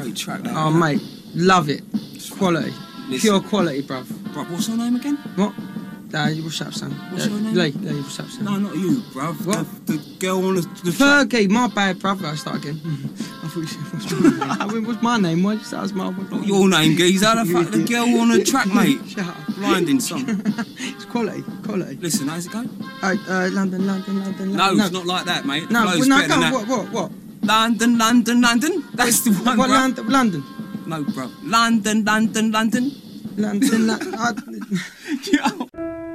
great track. That, Oh, mate, love it. Quality. Listen. Pure quality, bruv. Bruv, what's your name again? What? What's up, son? What's your name? Lee, what's up, son? No, not you, bruv. What? The girl on the track. Fergie, my bad, brother. I start again. I thought you said, what's my name? I mean, what's my name? Why did you say that's my name? Not your name, geezer. The girl on the track, mate. Shut up. Blinding song. It's quality. Listen, how's it go? London. No, it's not like that, mate. No, Flow's no, better than that. What? London. That's the one, What, bruv. London? No, bruv. London. London. Yo.